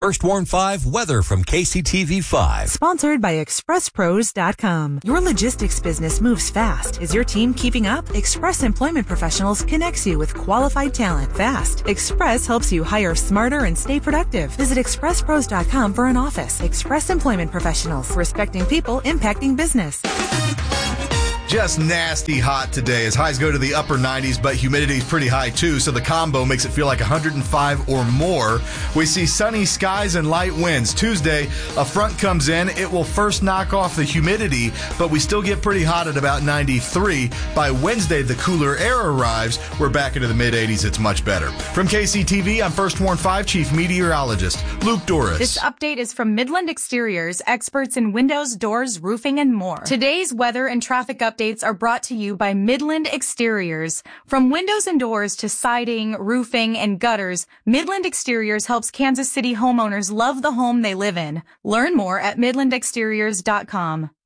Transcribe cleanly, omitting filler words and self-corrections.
First Warn 5 weather from KCTV 5. Sponsored by ExpressPros.com. Your logistics business moves fast. Is your team keeping up? Express Employment Professionals connects you with qualified talent fast. Express helps you hire smarter and stay productive. Visit ExpressPros.com for an office. Express Employment Professionals. Respecting people, impacting business. Just nasty hot today as highs go to the upper 90s, but humidity is pretty high too, so the combo makes it feel like 105 or more. We see sunny skies and light winds. Tuesday, a front comes in. It will first knock off the humidity, but we still get pretty hot at about 93. By Wednesday, the cooler air arrives. We're back into the mid-80s. It's much better. From KCTV, I'm First Warn 5 Chief Meteorologist Luke Doris. This update is from Midland Exteriors, experts in windows, doors, roofing, and more. Today's weather and traffic updates are brought to you by Midland Exteriors. From windows and doors to siding, roofing, and gutters, Midland Exteriors helps Kansas City homeowners love the home they live in. Learn more at midlandexteriors.com.